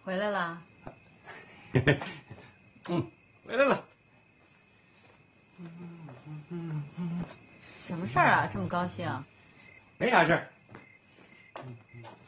回来了。 回来了。 什么事儿啊？这么高兴？ 没啥事儿。